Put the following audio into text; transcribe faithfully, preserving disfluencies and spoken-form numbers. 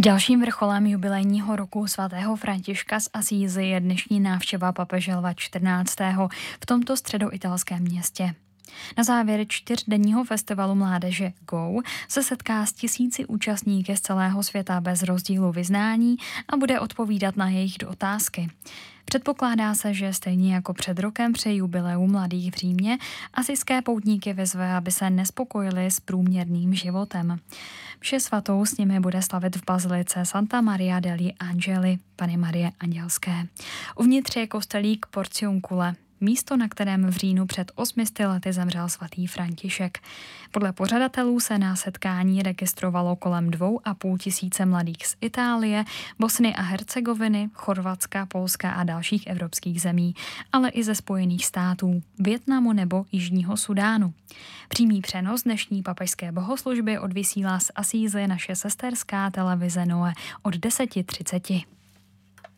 Dalším vrcholem jubilejního roku svatého Františka z Asízy je dnešní návštěva papeže Lva čtrnáctého v tomto středoitalském městě. Na závěr čtyřdenního festivalu mládeže Go se setká s tisíci účastníky z celého světa bez rozdílu vyznání a bude odpovídat na jejich otázky. Předpokládá se, že stejně jako před rokem při jubileu mladých v Římě asijské poutníky vyzve, aby se nespokojili s průměrným životem. Mši svatou s nimi bude slavit v bazilice Santa Maria degli Angeli, Panny Marie Andělské. Uvnitř je kostelík Porciuncule, místo, na kterém v říjnu před osmisty lety zemřel svatý František. Podle pořadatelů se na setkání registrovalo kolem dvou a půl tisíce mladých z Itálie, Bosny a Hercegoviny, Chorvatska, Polska a dalších evropských zemí, ale i ze Spojených států, Vietnamu nebo Jižního Sudánu. Přímý přenos dnešní papežské bohoslužby odvysílá z Asízy naše sesterská televize Noe od deset třicet.